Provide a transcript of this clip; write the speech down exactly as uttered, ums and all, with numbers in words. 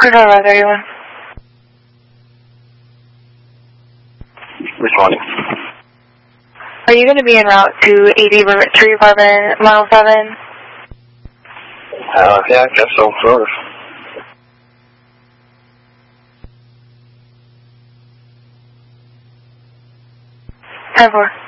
Route thirty-one. Responding. Are you going to be en route to eighty Tree Apartment, mile seven? Uh, yeah, I guess so, sort of. ten four.